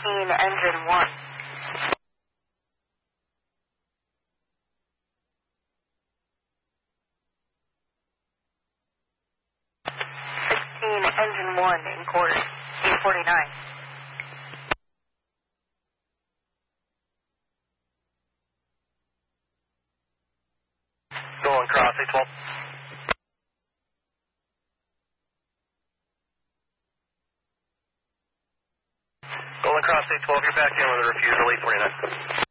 engine 1. 16, engine 1 in quarters, 849. Going cross, 812. Going cross, 812, you're back in with a refusal, 849.